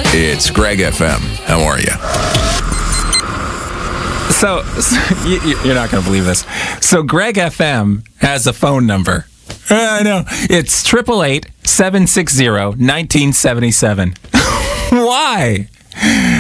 It's Greg FM. How are you? So you're not going to believe this. So Greg FM has a phone number. I know. It's 888-760-1977. Why?